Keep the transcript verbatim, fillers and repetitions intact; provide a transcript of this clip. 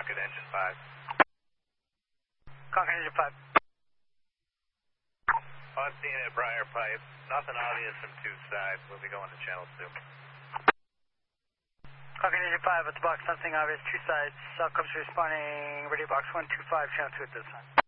Concord Engine five. Concord Engine five. On scene at Briar Pipe. Nothing obvious from two sides. We'll be going to channel two. Concord Engine five at the box, nothing obvious, two sides. South Coast responding, radio box one two five, channel two at this time.